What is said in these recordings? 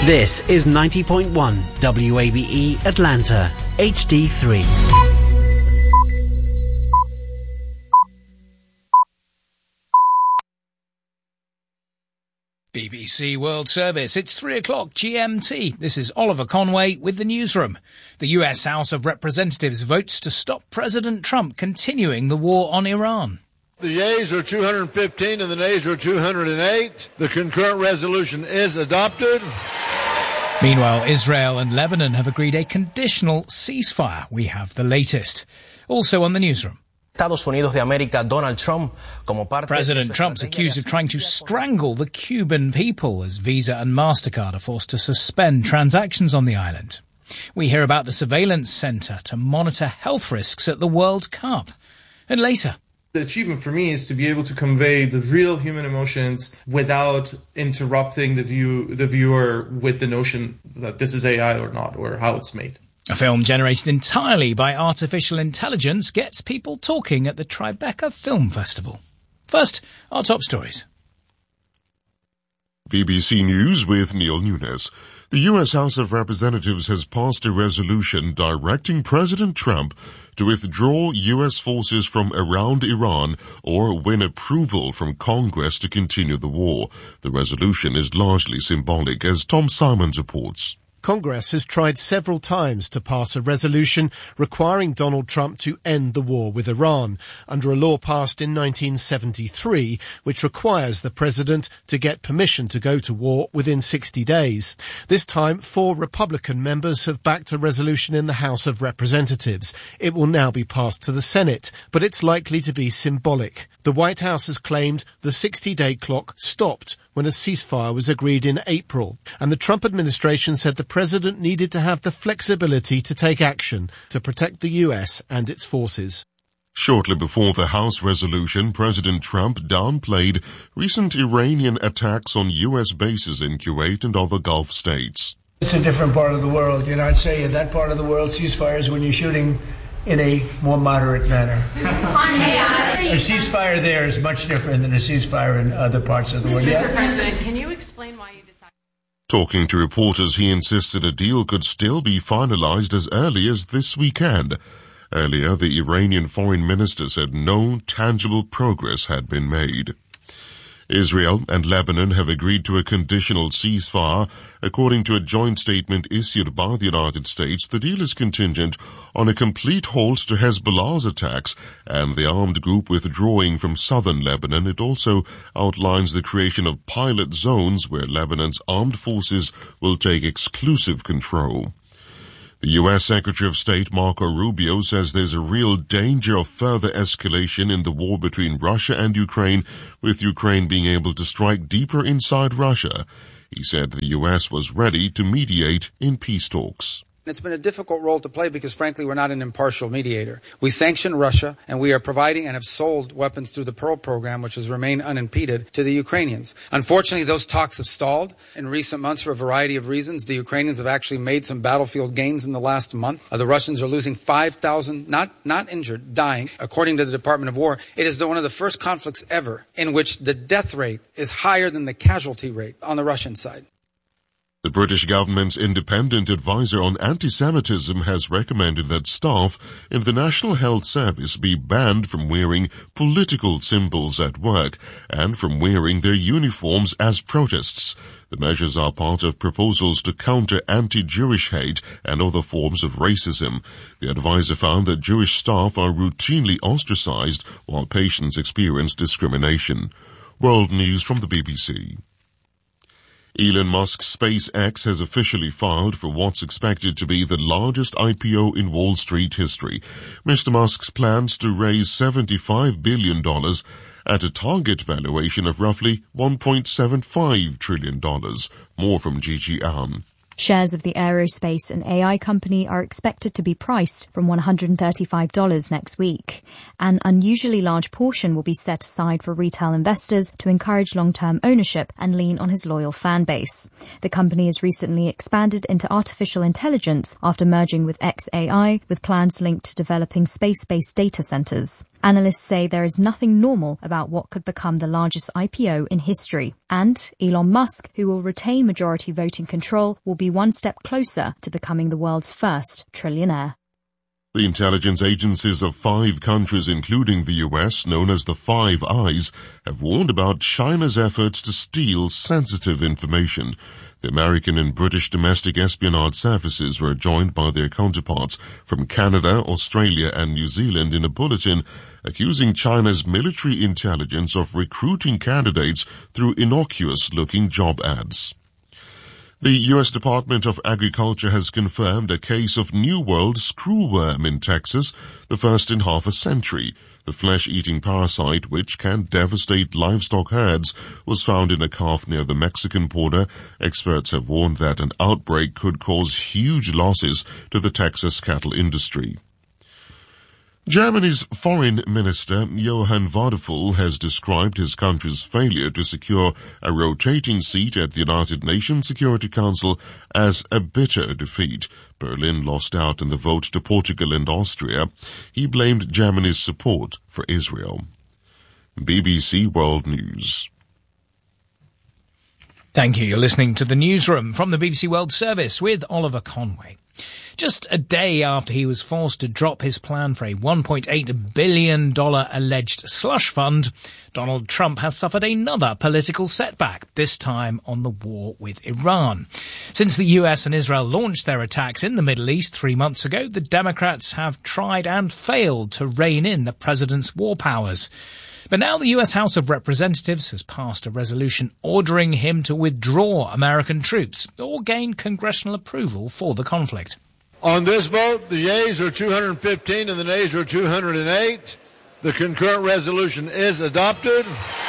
This is 90.1 WABE Atlanta, HD3. BBC World Service. It's 3 o'clock GMT. This is Oliver Conway with the newsroom. The US House of Representatives votes to stop President Trump continuing the war on Iran. The yeas are 215 and the nays are 208. The concurrent resolution is adopted. Meanwhile, Israel and Lebanon have agreed a conditional ceasefire. We have the latest. Also on the newsroom. President Trump's accused of trying to strangle the Cuban people as Visa and MasterCard are forced to suspend transactions on the island. We hear about the surveillance centre to monitor health risks at the World Cup. And later, the achievement for me is to be able to convey the real human emotions without interrupting the viewer with the notion that this is AI or not, or how it's made. A film generated entirely by artificial intelligence gets people talking at the Tribeca Film Festival. First, our top stories. BBC News with Neil Nunes. The US House of Representatives has passed a resolution directing President Trump to withdraw US forces from around Iran or win approval from Congress to continue the war. The resolution is largely symbolic, as Tom Simons reports. Congress has tried several times to pass a resolution requiring Donald Trump to end the war with Iran under a law passed in 1973, which requires the president to get permission to go to war within 60 days. This time, 4 Republican members have backed a resolution in the House of Representatives. It will now be passed to the Senate, but it's likely to be symbolic. The White House has claimed the 60-day clock stopped when a ceasefire was agreed in April, and the Trump administration said the president needed to have the flexibility to take action to protect the US and its forces. Shortly before the House resolution, President Trump downplayed recent Iranian attacks on US bases in Kuwait and other Gulf states. It's a different part of the world. I'd say in that part of the world, ceasefires when you're shooting in a more moderate manner. A ceasefire there is much different than a ceasefire in other parts of the world. Mr. President, can you explain why you decided? Talking to reporters, he insisted a deal could still be finalized as early as this weekend. Earlier, the Iranian foreign minister said no tangible progress had been made. Israel and Lebanon have agreed to a conditional ceasefire. According to a joint statement issued by the United States, the deal is contingent on a complete halt to Hezbollah's attacks and the armed group withdrawing from southern Lebanon. It also outlines the creation of pilot zones where Lebanon's armed forces will take exclusive control. The U.S. Secretary of State Marco Rubio says there's a real danger of further escalation in the war between Russia and Ukraine, with Ukraine being able to strike deeper inside Russia. He said the U.S. was ready to mediate in peace talks. It's been a difficult role to play because, frankly, we're not an impartial mediator. We sanction Russia, and we are providing and have sold weapons through the Pearl program, which has remained unimpeded, to the Ukrainians. Unfortunately, those talks have stalled in recent months for a variety of reasons. The Ukrainians have actually made some battlefield gains in the last month. The Russians are losing 5,000, not injured, dying. According to the Department of War, it is one of the first conflicts ever in which the death rate is higher than the casualty rate on the Russian side. The British government's independent advisor on anti-Semitism has recommended that staff in the National Health Service be banned from wearing political symbols at work and from wearing their uniforms as protests. The measures are part of proposals to counter anti-Jewish hate and other forms of racism. The advisor found that Jewish staff are routinely ostracized while patients experience discrimination. World News from the BBC. Elon Musk's SpaceX has officially filed for what's expected to be the largest IPO in Wall Street history. Mr. Musk's plans to raise $75 billion at a target valuation of roughly $1.75 trillion. More from Gigi Ahn. Shares of the aerospace and AI company are expected to be priced from $135 next week. An unusually large portion will be set aside for retail investors to encourage long-term ownership and lean on his loyal fan base. The company has recently expanded into artificial intelligence after merging with xAI, with plans linked to developing space-based data centers. Analysts say there is nothing normal about what could become the largest IPO in history. And Elon Musk, who will retain majority voting control, will be one step closer to becoming the world's first trillionaire. The intelligence agencies of 5 countries, including the US, known as the Five Eyes, have warned about China's efforts to steal sensitive information. The American and British domestic espionage services were joined by their counterparts from Canada, Australia and New Zealand in a bulletin accusing China's military intelligence of recruiting candidates through innocuous-looking job ads. The U.S. Department of Agriculture has confirmed a case of New World screwworm in Texas, the first in half a century. The flesh-eating parasite, which can devastate livestock herds, was found in a calf near the Mexican border. Experts have warned that an outbreak could cause huge losses to the Texas cattle industry. Germany's Foreign Minister Johann Wadephul has described his country's failure to secure a rotating seat at the United Nations Security Council as a bitter defeat. Berlin lost out in the vote to Portugal and Austria. He blamed Germany's support for Israel. BBC World News. Thank you. You're listening to the Newsroom from the BBC World Service with Oliver Conway. Just a day after he was forced to drop his plan for a $1.8 billion alleged slush fund, Donald Trump has suffered another political setback, this time on the war with Iran. Since the US and Israel launched their attacks in the Middle East 3 months ago, the Democrats have tried and failed to rein in the president's war powers. But now the US House of Representatives has passed a resolution ordering him to withdraw American troops or gain congressional approval for the conflict. On this vote, the yeas are 215 and the nays are 208. The concurrent resolution is adopted.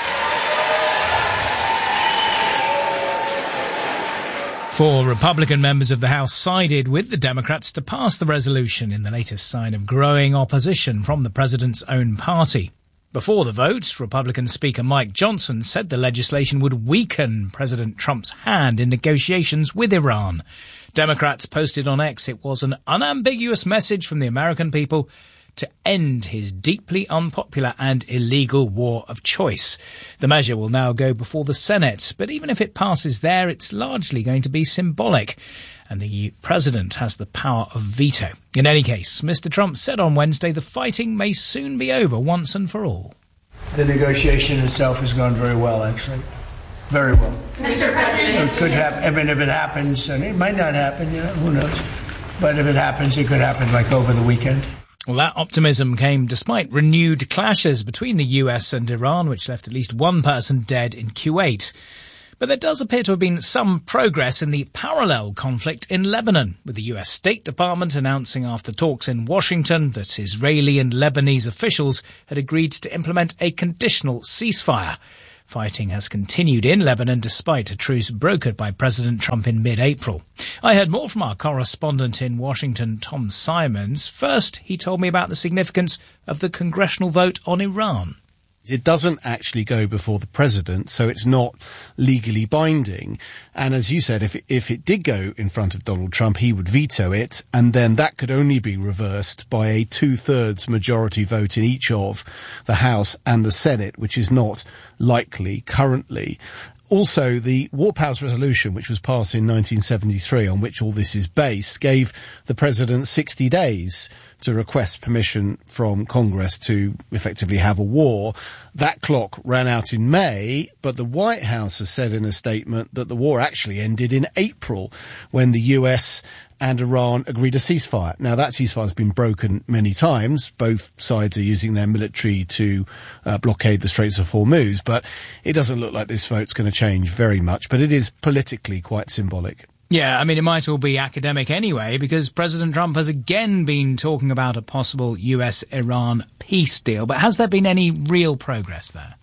Four Republican members of the House sided with the Democrats to pass the resolution in the latest sign of growing opposition from the president's own party. Before the vote, Republican Speaker Mike Johnson said the legislation would weaken President Trump's hand in negotiations with Iran. Democrats posted on X it was an unambiguous message from the American people to end his deeply unpopular and illegal war of choice. The measure will now go before the Senate, but even if it passes there, it's largely going to be symbolic, and the president has the power of veto. In any case, Mr. Trump said on Wednesday the fighting may soon be over once and for all. The negotiation itself has gone very well, actually. Very well. Mr. President, it could happen. I mean, if it happens, and it might not happen, who knows? But if it happens, it could happen like over the weekend. Well, that optimism came despite renewed clashes between the US and Iran, which left at least one person dead in Kuwait. But there does appear to have been some progress in the parallel conflict in Lebanon, with the US State Department announcing after talks in Washington that Israeli and Lebanese officials had agreed to implement a conditional ceasefire. Fighting has continued in Lebanon despite a truce brokered by President Trump in mid-April. I heard more from our correspondent in Washington, Tom Simons. First, he told me about the significance of the congressional vote on Iran. It doesn't actually go before the president, so it's not legally binding. And as you said, if it did go in front of Donald Trump, he would veto it, and then that could only be reversed by a 2/3 majority vote in each of the House and the Senate, which is not likely currently. Also, the War Powers Resolution, which was passed in 1973, on which all this is based, gave the president 60 days to request permission from Congress to effectively have a war. That clock ran out in May, but the White House has said in a statement that the war actually ended in April, when the US and Iran agreed a ceasefire. Now, that ceasefire has been broken many times. Both sides are using their military to blockade the Straits of Hormuz, but it doesn't look like this vote's going to change very much, but it is politically quite symbolic. Yeah, I mean, it might all be academic anyway, because President Trump has again been talking about a possible US-Iran peace deal. But has there been any real progress there?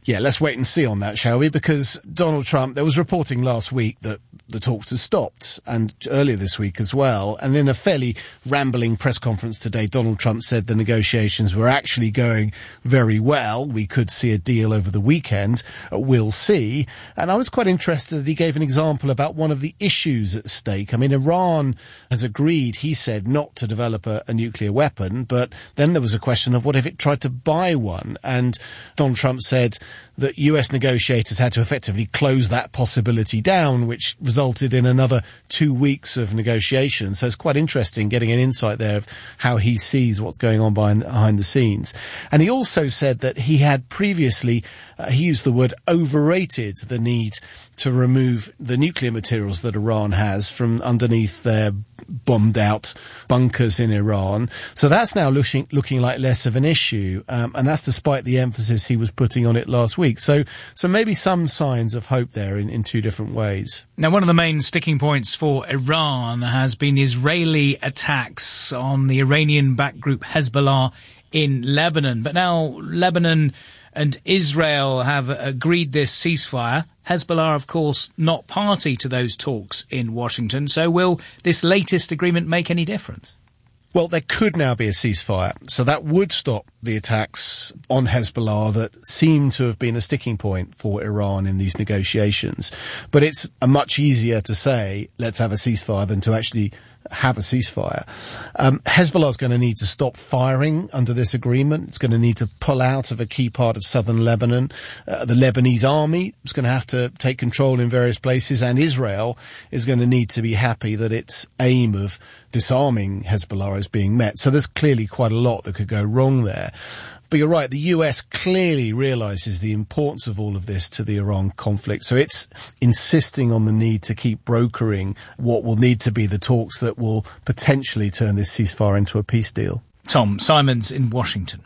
Yeah, let's wait and see on that, shall we? Because Donald Trump, there was reporting last week that the talks had stopped, and earlier this week as well. And in a fairly rambling press conference today, Donald Trump said the negotiations were actually going very well. We could see a deal over the weekend. We'll see. And I was quite interested that he gave an example about one of the issues at stake. I mean, Iran has agreed, he said, not to develop a nuclear weapon, but then there was a question of what if it tried to buy one? And Donald Trump said that US negotiators had to effectively close that possibility down, which resulted in another 2 weeks of negotiations. So it's quite interesting getting an insight there of how he sees what's going on behind the scenes. And he also said that he had previously, he used the word overrated the need to remove the nuclear materials that Iran has from underneath their bombed out bunkers in Iran. So that's now looking like less of an issue. And that's despite the emphasis he was putting on it last week. So maybe some signs of hope there in two different ways. Now, one of the main sticking points for Iran has been Israeli attacks on the Iranian-backed group Hezbollah in Lebanon. But now Lebanon and Israel have agreed this ceasefire. Hezbollah, of course, not party to those talks in Washington. So will this latest agreement make any difference? Well, there could now be a ceasefire, so that would stop the attacks on Hezbollah that seem to have been a sticking point for Iran in these negotiations. But it's much easier to say, let's have a ceasefire, than to actually have a ceasefire. Hezbollah is going to need to stop firing under this agreement. It's going to need to pull out of a key part of southern Lebanon. The Lebanese army is going to have to take control in various places, and Israel is going to need to be happy that its aim of disarming Hezbollah is being met. So there's clearly quite a lot that could go wrong there. But you're right, the US clearly realizes the importance of all of this to the Iran conflict. So it's insisting on the need to keep brokering what will need to be the talks that will potentially turn this ceasefire into a peace deal. Tom Simons in Washington.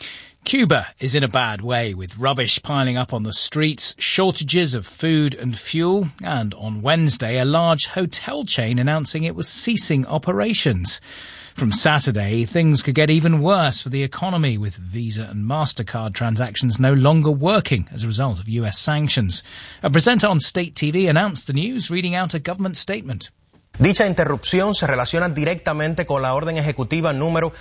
Cuba is in a bad way, with rubbish piling up on the streets, shortages of food and fuel, and on Wednesday a large hotel chain announcing it was ceasing operations. From Saturday, things could get even worse for the economy, with Visa and MasterCard transactions no longer working as a result of US sanctions. A presenter on State TV announced the news, reading out a government statement. Dicha interrupción se relaciona directamente con la orden ejecutiva número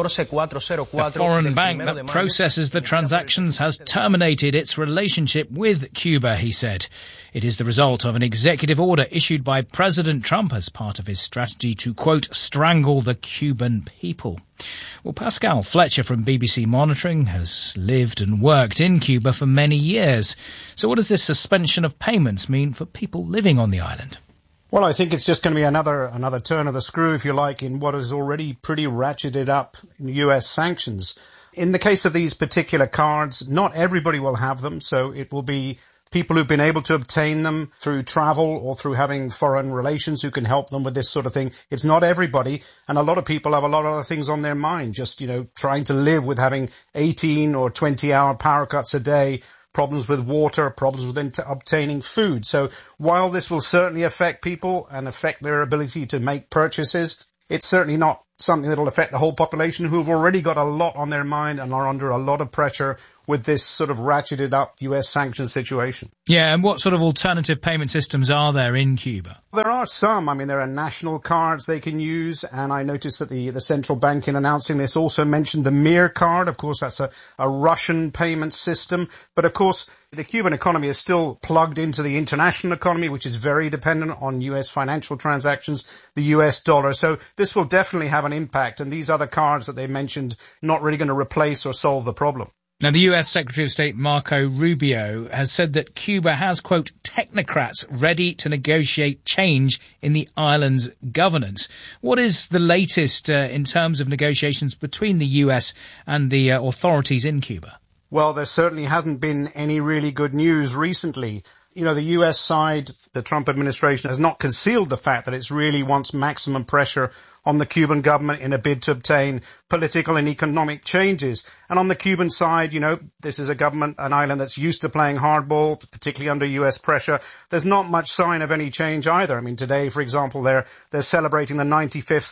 14404. The foreign bank that processes the transactions has terminated its relationship with Cuba, he said. It is the result of an executive order issued by President Trump as part of his strategy to, quote, strangle the Cuban people. Well, Pascal Fletcher from BBC Monitoring has lived and worked in Cuba for many years. So what does this suspension of payments mean for people living on the island? Well, I think it's just going to be another turn of the screw, if you like, in what is already pretty ratcheted up US sanctions. In the case of these particular cards, not everybody will have them, so it will be people who've been able to obtain them through travel or through having foreign relations who can help them with this sort of thing. It's not everybody, and a lot of people have a lot of other things on their mind, just, trying to live with having 18 or 20-hour power cuts a day, problems with water, problems with obtaining food. So while this will certainly affect people and affect their ability to make purchases, it's certainly not something that will affect the whole population who have already got a lot on their mind and are under a lot of pressure with this sort of ratcheted up US sanctions situation. Yeah, and what sort of alternative payment systems are there in Cuba? There are some. I mean, there are national cards they can use, and I noticed that the central bank, in announcing this, also mentioned the Mir card. Of course, that's a Russian payment system. But of course, the Cuban economy is still plugged into the international economy, which is very dependent on US financial transactions, the US dollar. So this will definitely have an impact, and these other cards that they mentioned not really going to replace or solve the problem. Now, the US Secretary of State Marco Rubio has said that Cuba has, quote, technocrats ready to negotiate change in the island's governance. What is the latest in terms of negotiations between the US and the authorities in Cuba? Well, there certainly hasn't been any really good news recently. The US side, the Trump administration, has not concealed the fact that it really wants maximum pressure on the Cuban government in a bid to obtain political and economic changes. And on the Cuban side, this is a government, an island that's used to playing hardball, particularly under US pressure. There's not much sign of any change either. I mean, today, for example, they're celebrating the 95th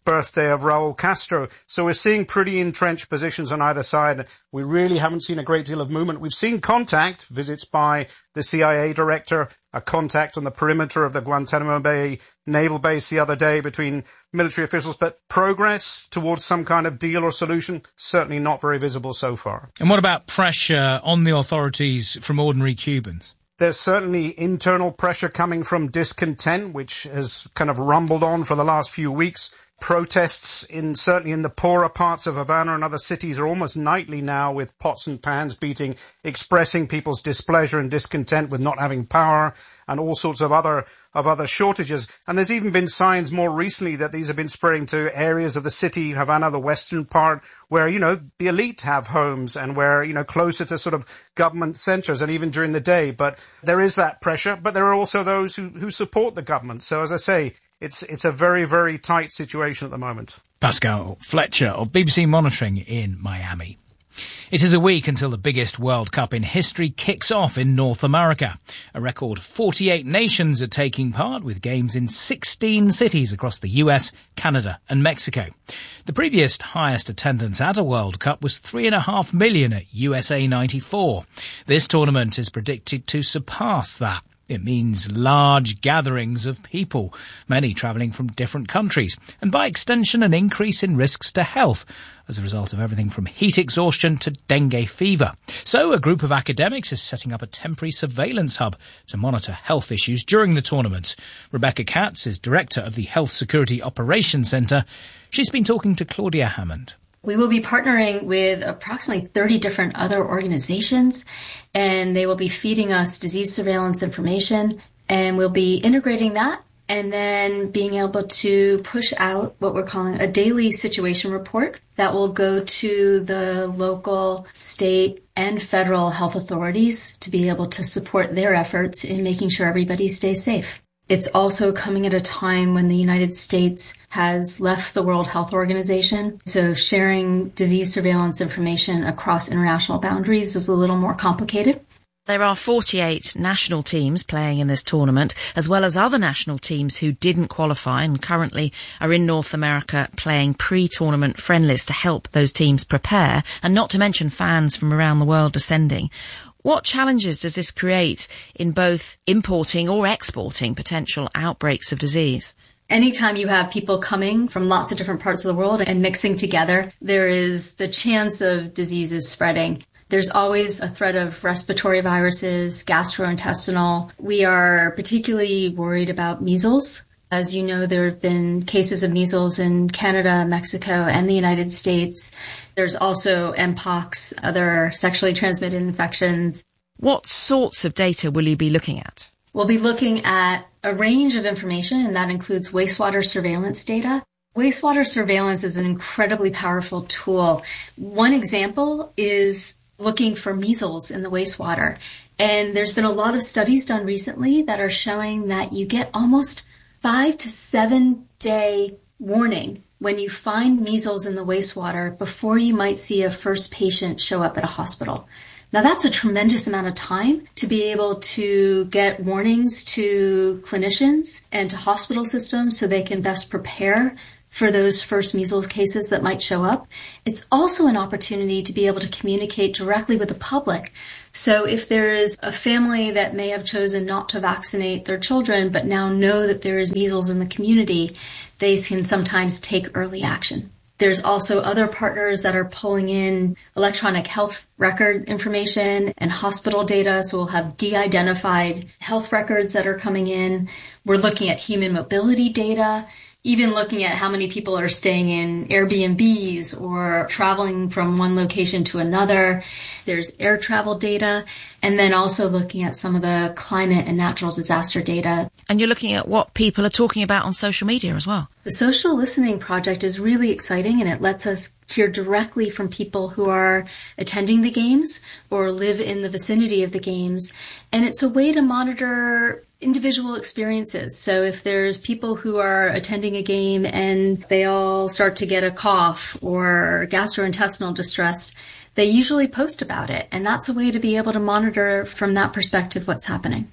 birthday of Raul Castro. So we're seeing pretty entrenched positions on either side. We really haven't seen a great deal of movement. We've seen contact, visits by the CIA director, a contact on the perimeter of the Guantanamo Bay naval base the other day between military officials, but progress towards some kind of deal or solution, certainly not very visible so far. And what about pressure on the authorities from ordinary Cubans? There's certainly internal pressure coming from discontent, which has kind of rumbled on for the last few weeks. Protests certainly in the poorer parts of Havana and other cities are almost nightly now, with pots and pans beating, expressing people's displeasure and discontent with not having power and all sorts of other shortages. And there's even been signs more recently that these have been spreading to areas of the city, Havana, the western part, where, the elite have homes and where, closer to sort of government centers and even during the day. But there is that pressure, but there are also those who support the government. So as I say, it's a very, very tight situation at the moment. Pascal Fletcher of BBC Monitoring in Miami. It is a week until the biggest World Cup in history kicks off in North America. A record 48 nations are taking part, with games in 16 cities across the US, Canada and Mexico. The previous highest attendance at a World Cup was 3.5 million at USA 94. This tournament is predicted to surpass that. It means large gatherings of people, many travelling from different countries, and by extension an increase in risks to health as a result of everything from heat exhaustion to dengue fever. So a group of academics is setting up a temporary surveillance hub to monitor health issues during the tournament. Rebecca Katz is director of the Health Security Operations Centre. She's been talking to Claudia Hammond. We will be partnering with approximately 30 different other organizations, and they will be feeding us disease surveillance information, and we'll be integrating that and then being able to push out what we're calling a daily situation report that will go to the local, state, and federal health authorities to be able to support their efforts in making sure everybody stays safe. It's also coming at a time when the United States has left the World Health Organization, so sharing disease surveillance information across international boundaries is a little more complicated. There are 48 national teams playing in this tournament, as well as other national teams who didn't qualify and currently are in North America playing pre-tournament friendlies to help those teams prepare, and not to mention fans from around the world descending. What challenges does this create in both importing or exporting potential outbreaks of disease? Anytime you have people coming from lots of different parts of the world and mixing together, there is the chance of diseases spreading. There's always a threat of respiratory viruses, gastrointestinal. We are particularly worried about measles. As you know, there have been cases of measles in Canada, Mexico, and the United States. There's also Mpox, other sexually transmitted infections. What sorts of data will you be looking at? We'll be looking at a range of information, and that includes wastewater surveillance data. Wastewater surveillance is an incredibly powerful tool. One example is looking for measles in the wastewater. And there's been a lot of studies done recently that are showing that you get almost 5 to 7 day warning when you find measles in the wastewater before you might see a first patient show up at a hospital. Now that's a tremendous amount of time to be able to get warnings to clinicians and to hospital systems so they can best prepare for those first measles cases that might show up. It's also an opportunity to be able to communicate directly with the public. So if there is a family that may have chosen not to vaccinate their children, but now know that there is measles in the community, they can sometimes take early action. There's also other partners that are pulling in electronic health record information and hospital data. So we'll have de-identified health records that are coming in. We're looking at human mobility data, even looking at how many people are staying in Airbnbs or traveling from one location to another. There's air travel data, and then also looking at some of the climate and natural disaster data. And you're looking at what people are talking about on social media as well. The social listening project is really exciting, and it lets us hear directly from people who are attending the games or live in the vicinity of the games. And it's a way to monitor individual experiences. So if there's people who are attending a game and they all start to get a cough or gastrointestinal distress, they usually post about it. And that's a way to be able to monitor from that perspective what's happening.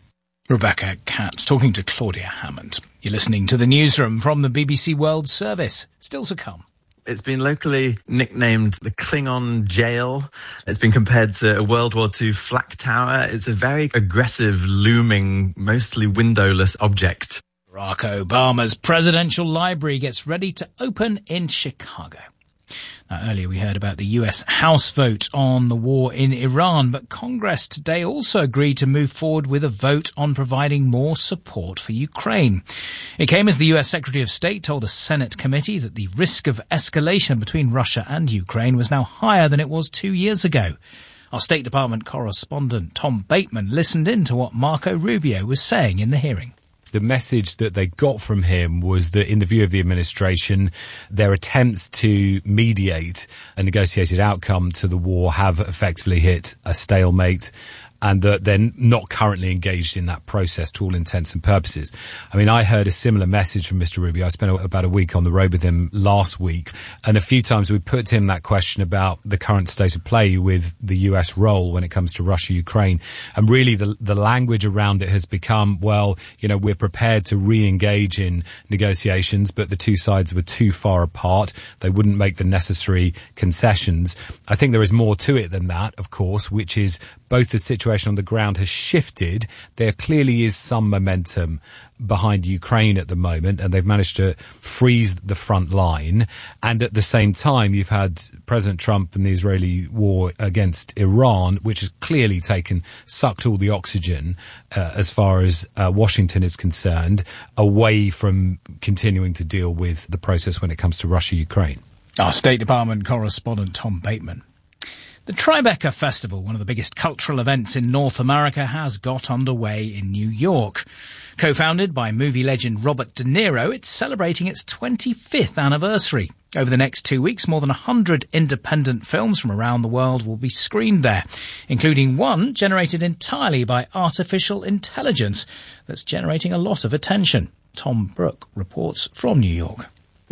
Rebecca Katz talking to Claudia Hammond. You're listening to the newsroom from the BBC World Service. Still to come. It's been locally nicknamed the Klingon Jail. It's been compared to a World War II flak tower. It's a very aggressive, looming, mostly windowless object. Barack Obama's presidential library gets ready to open in Chicago. Now, earlier we heard about the US House vote on the war in Iran, but Congress today also agreed to move forward with a vote on providing more support for Ukraine. It came as the US Secretary of State told a Senate committee that the risk of escalation between Russia and Ukraine was now higher than it was 2 years ago. Our State Department correspondent Tom Bateman listened in to what Marco Rubio was saying in the hearing. The message that they got from him was that, in the view of the administration, their attempts to mediate a negotiated outcome to the war have effectively hit a stalemate, and that they're not currently engaged in that process to all intents and purposes. I mean, I heard a similar message from Mr. Rubio. I spent about a week on the road with him last week, and a few times we put to him that question about the current state of play with the US role when it comes to Russia-Ukraine. And really the language around it has become, well, you know, we're prepared to re-engage in negotiations, but the two sides were too far apart. They wouldn't make the necessary concessions. I think there is more to it than that, of course, which is both the situation on the ground has shifted. There clearly is some momentum behind Ukraine at the moment, and they've managed to freeze the front line. And at the same time, you've had President Trump and the Israeli war against Iran, which has clearly sucked all the oxygen, as far as Washington is concerned, away from continuing to deal with the process when it comes to Russia-Ukraine. Our State Department correspondent Tom Bateman. The Tribeca Festival, one of the biggest cultural events in North America, has got underway in New York. Co-founded by movie legend Robert De Niro, it's celebrating its 25th anniversary. Over the next 2 weeks, more than 100 independent films from around the world will be screened there, including one generated entirely by artificial intelligence that's generating a lot of attention. Tom Brooke reports from New York.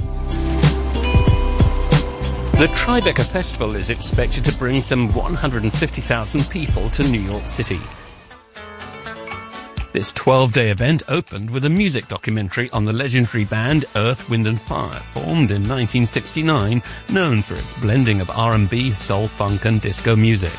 The Tribeca Festival is expected to bring some 150,000 people to New York City. This 12-day event opened with a music documentary on the legendary band Earth, Wind & Fire, formed in 1969, known for its blending of R&B, soul, funk and disco music.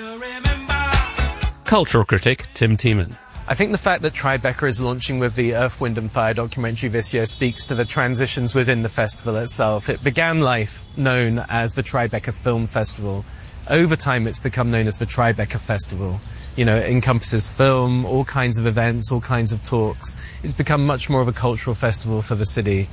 Cultural critic Tim Tiemann. I think the fact that Tribeca is launching with the Earth, Wind & Fire documentary this year speaks to the transitions within the festival itself. It began life known as the Tribeca Film Festival. Over time, it's become known as the Tribeca Festival. You know, it encompasses film, all kinds of events, all kinds of talks. It's become much more of a cultural festival for the city.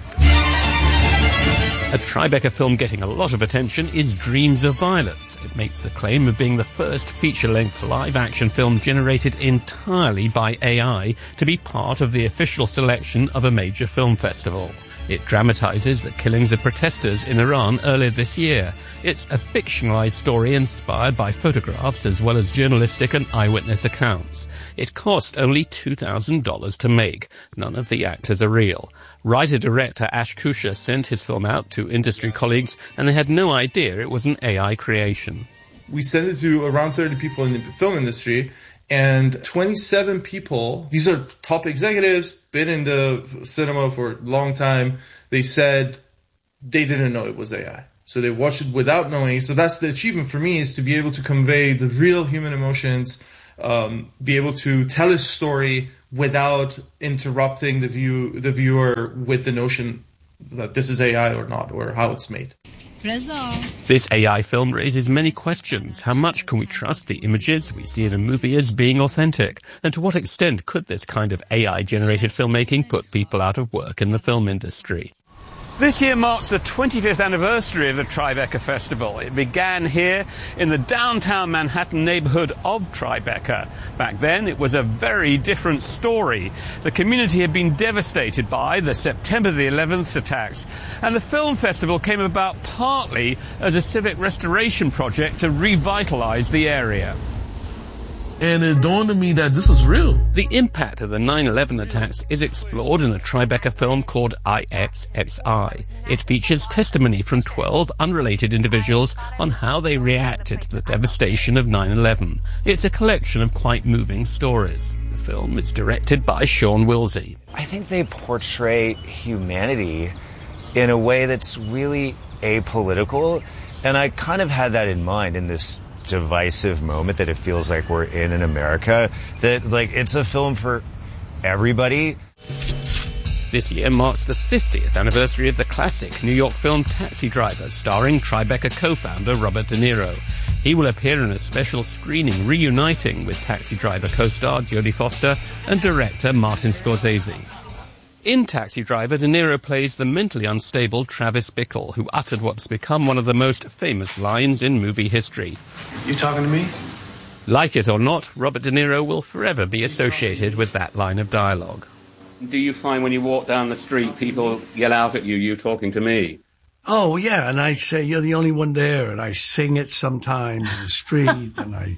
A Tribeca film getting a lot of attention is Dreams of Violence. It makes the claim of being the first feature-length live-action film generated entirely by AI to be part of the official selection of a major film festival. It dramatizes the killings of protesters in Iran earlier this year. It's a fictionalized story inspired by photographs as well as journalistic and eyewitness accounts. It cost only $2,000 to make. None of the actors are real. Writer-director Ash Kusher sent his film out to industry colleagues, and they had no idea it was an AI creation. We sent it to around 30 people in the film industry, and 27 people, these are top executives, been in the cinema for a long time, they said they didn't know it was AI. So they watched it without knowing. So that's the achievement for me, is to be able to convey the real human emotions, be able to tell a story without interrupting the viewer with the notion that this is AI or not, or how it's made. This AI film raises many questions. How much can we trust the images we see in a movie as being authentic? And to what extent could this kind of AI-generated filmmaking put people out of work in the film industry? This year marks the 25th anniversary of the Tribeca Festival. It began here in the downtown Manhattan neighborhood of Tribeca. Back then, it was a very different story. The community had been devastated by the September the 11th attacks, and the film festival came about partly as a civic restoration project to revitalize the area. and it dawned on me that this is real. The impact of the 9/11 attacks is explored in a Tribeca film called IXXI. It features testimony from 12 unrelated individuals on how they reacted to the devastation of 9/11. It's a collection of quite moving stories. The film is directed by Sean Wilsey. I think they portray humanity in a way that's really apolitical, and I kind of had that in mind in this divisive moment that it feels like we're in America, that like it's a film for everybody. This year marks the 50th anniversary of the classic New York film Taxi Driver, starring Tribeca co-founder Robert De Niro. He will appear in a special screening reuniting with Taxi Driver co-star Jodie Foster and director Martin Scorsese. In Taxi Driver, De Niro plays the mentally unstable Travis Bickle, who uttered what's become one of the most famous lines in movie history. You talking to me? Like it or not, Robert De Niro will forever be associated with that line of dialogue. Do you find when you walk down the street, people yell out at you, "You talking to me"? Oh, yeah, and I say, "You're the only one there," and I sing it sometimes in the street, and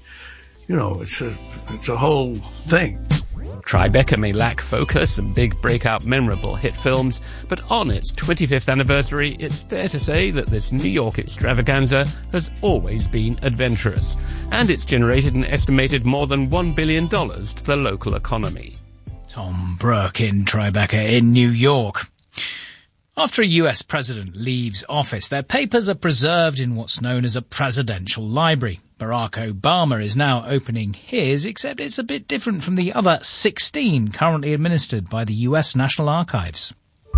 it's a whole thing. Tribeca may lack focus and big breakout memorable hit films, but on its 25th anniversary, it's fair to say that this New York extravaganza has always been adventurous, and it's generated an estimated more than $1 billion to the local economy. Tom Burke in Tribeca in New York. After a US president leaves office, their papers are preserved in what's known as a presidential library. Barack Obama is now opening his, except it's a bit different from the other 16 currently administered by the US National Archives.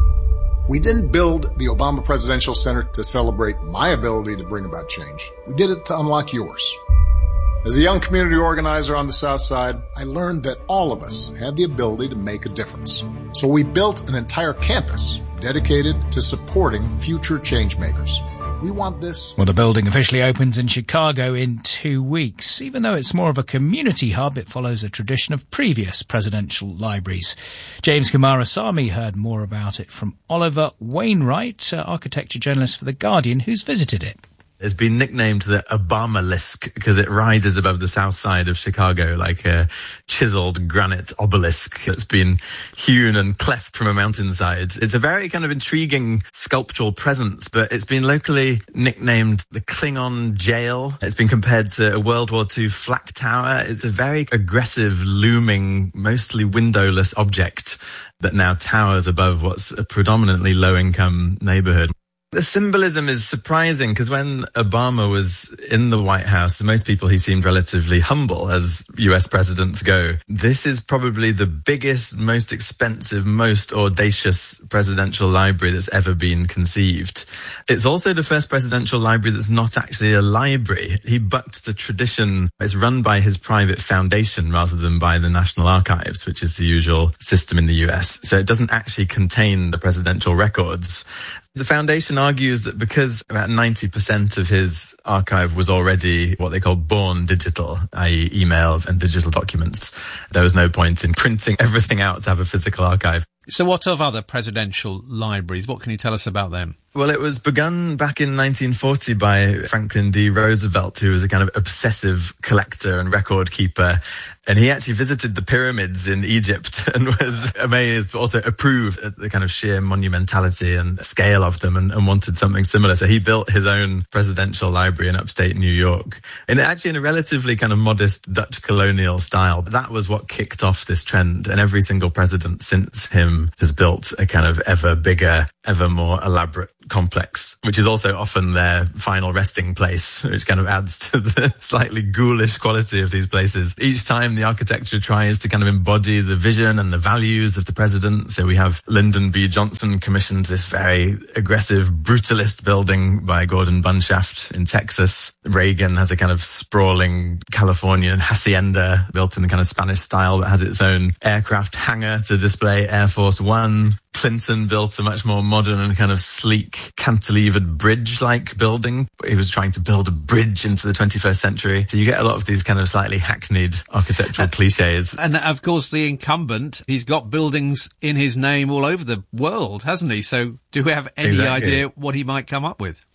We didn't build the Obama Presidential Center to celebrate my ability to bring about change. We did it to unlock yours. As a young community organizer on the South Side, I learned that all of us had the ability to make a difference. So we built an entire campus dedicated to supporting future change makers. We want this. Well, the building officially opens in Chicago in 2 weeks. Even though it's more of a community hub, it follows a tradition of previous presidential libraries. James Kumarasamy heard more about it from Oliver Wainwright, architecture journalist for The Guardian, who's visited it. It's been nicknamed the Obamalisk because it rises above the south side of Chicago like a chiseled granite obelisk that's been hewn and cleft from a mountainside. It's a very kind of intriguing sculptural presence, but it's been locally nicknamed the Klingon Jail. It's been compared to a World War II flak tower. It's a very aggressive, looming, mostly windowless object that now towers above what's a predominantly low-income neighborhood. The symbolism is surprising because when Obama was in the White House, most people, he seemed relatively humble as US presidents go. This is probably the biggest, most expensive, most audacious presidential library that's ever been conceived. It's also the first presidential library that's not actually a library. He bucked the tradition. It's run by his private foundation rather than by the National Archives, which is the usual system in the US. So it doesn't actually contain the presidential records. The foundation argues that because about 90% of his archive was already what they call born digital, i.e. emails and digital documents, there was no point in printing everything out to have a physical archive. So what of other presidential libraries? What can you tell us about them? Well, it was begun back in 1940 by Franklin D. Roosevelt, who was a kind of obsessive collector and record keeper. And he actually visited the pyramids in Egypt and was amazed, but also approved at the kind of sheer monumentality and scale of them and wanted something similar. So he built his own presidential library in upstate New York. And actually in a relatively kind of modest Dutch colonial style. That was what kicked off this trend. And every single president since him has built a kind of ever bigger, ever more elaborate complex, which is also often their final resting place, which kind of adds to the slightly ghoulish quality of these places. Each time the architecture tries to kind of embody the vision and the values of the president. So we have Lyndon B. Johnson commissioned this very aggressive brutalist building by Gordon Bunshaft in Texas. Reagan has a kind of sprawling Californian hacienda built in the kind of Spanish style that has its own aircraft hangar to display Air Force One. Clinton built a much more modern and kind of sleek cantilevered bridge-like building. He was trying to build a bridge into the 21st century. So you get a lot of these kind of slightly hackneyed architectural cliches. And of course the incumbent, he's got buildings in his name all over the world, hasn't he? So do we have any idea what he might come up with?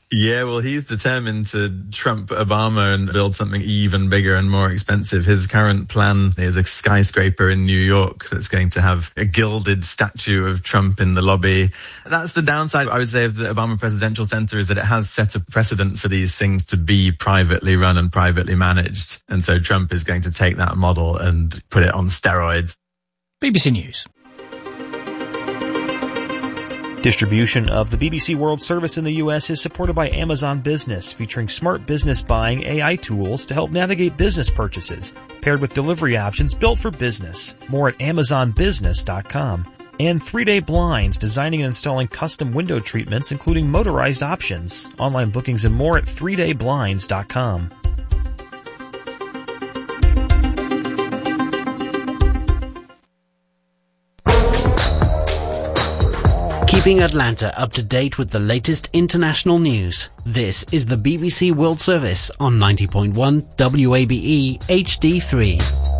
Yeah, well, he's determined to trump Obama and build something even bigger and more expensive. His current plan is a skyscraper in New York that's going to have a gilded statue of Trump in the lobby. That's the downside, I would say, of the Obama Presidential Center, is that it has set a precedent for these things to be privately run and privately managed. And so Trump is going to take that model and put it on steroids. BBC News. Distribution of the BBC World Service in the U.S. is supported by Amazon Business, featuring smart business buying AI tools to help navigate business purchases, paired with delivery options built for business. More at AmazonBusiness.com. And 3-Day Blinds, designing and installing custom window treatments, including motorized options. Online bookings and more at 3dayblinds.com. Keeping Atlanta up to date with the latest international news. This is the BBC World Service on 90.1 WABE HD3.